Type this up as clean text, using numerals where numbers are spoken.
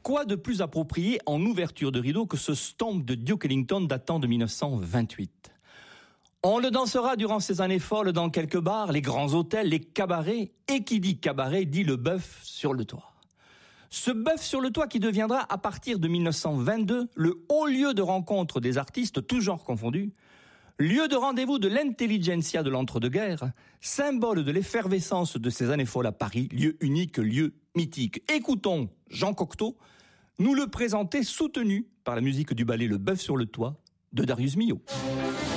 Quoi de plus approprié en ouverture de rideau que ce stomp de Duke Ellington datant de 1928 ? On le dansera durant ces années folles dans quelques bars, les grands hôtels, les cabarets, et qui dit cabaret dit le bœuf sur le toit. Ce bœuf sur le toit qui deviendra à partir de 1922 le haut lieu de rencontre des artistes, tous genres confondus, lieu de rendez-vous de l'intelligentsia de l'entre-deux-guerres, symbole de l'effervescence de ces années folles à Paris, lieu unique, lieu mythique. Écoutons Jean Cocteau nous le présenter soutenu par la musique du ballet Le Bœuf sur le toit de Darius Milhaud.